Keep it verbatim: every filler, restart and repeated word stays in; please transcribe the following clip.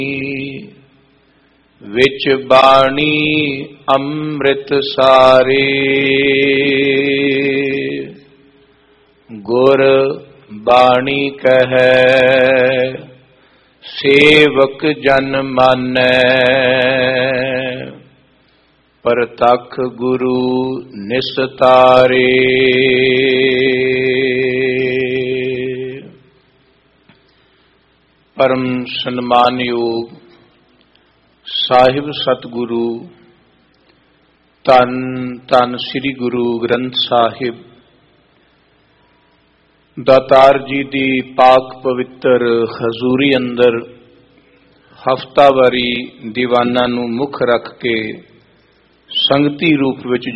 ਵਿਚ ਬਾਣੀ ਅੰਮ੍ਰਿਤ ਸਾਰੇ, ਗੁਰ ਬਾਣੀ ਕਹੈ ਸੇਵਕ ਜਨ ਮਾਨੈ, ਪਰਤਖ ਗੁਰੂ ਨਿਸਤਾਰੇ। ਪਰਮ ਸਨਮਾਨਯੋਗ ਸਾਹਿਬ ਸਤਿਗੁਰੂ ਧੰਨ ਧੰਨ ਸ੍ਰੀ ਗੁਰੂ ਗ੍ਰੰਥ ਸਾਹਿਬ ਦਾਤਾਰ ਜੀ ਦੀ ਪਾਕ ਪਵਿੱਤਰ ਹਜ਼ੂਰੀ ਅੰਦਰ ਹਫ਼ਤਾਵਾਰੀ ਦੀਵਾਨਾਂ ਨੂੰ ਮੁੱਖ ਰੱਖ ਕੇ ਸੰਗਤੀ ਰੂਪ ਵਿੱਚ